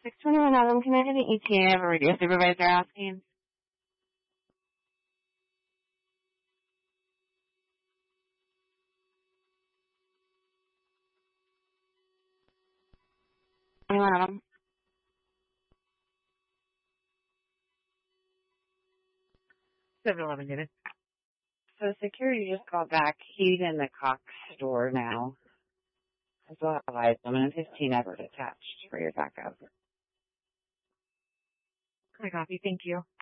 621 Adam, can I have an ETA? I have a radio supervisor asking. Adam. 7-Eleven unit. So security just got back. He's in the Cox store now. As well as I'm in 15 Edward attached for your backup. I copy. Thank you.